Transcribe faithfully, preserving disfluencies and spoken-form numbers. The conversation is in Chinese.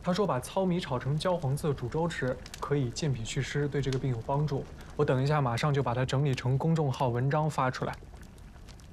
他说把糙米炒成焦黄色煮粥吃，可以健脾祛湿，对这个病有帮助。我等一下马上就把它整理成公众号文章发出来。